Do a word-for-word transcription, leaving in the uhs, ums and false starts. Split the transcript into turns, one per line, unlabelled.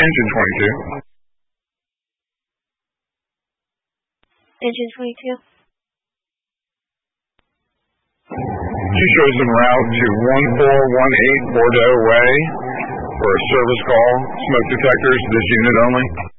Engine twenty-two.
Engine twenty-two.
She shows en route to one four one eight Bordeaux Way for a service call. Smoke detectors, this unit only.